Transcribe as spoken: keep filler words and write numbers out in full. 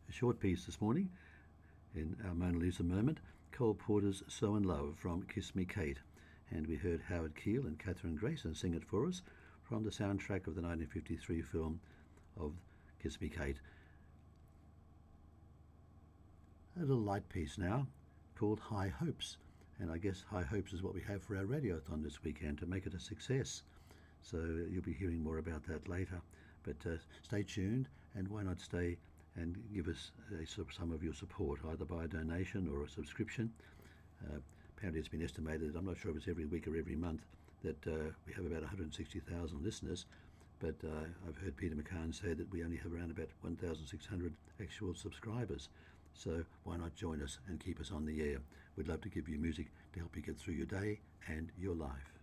a short piece this morning in our Mona Lisa moment, Cole Porter's So in Love from Kiss Me Kate. And we heard Howard Keel and Catherine Grayson sing it for us from the soundtrack of the nineteen fifty-three film of Kiss Me Kate. A little light piece now called High Hopes. And I guess High Hopes is what we have for our radiothon this weekend to make it a success. So you'll be hearing more about that later. But uh, stay tuned, and why not stay and give us uh, some of your support, either by a donation or a subscription. Uh, apparently it's been estimated, I'm not sure if it's every week or every month, that uh, we have about one hundred sixty thousand listeners, but uh, I've heard Peter McCann say that we only have around about one thousand six hundred actual subscribers. So why not join us and keep us on the air? We'd love to give you music to help you get through your day and your life.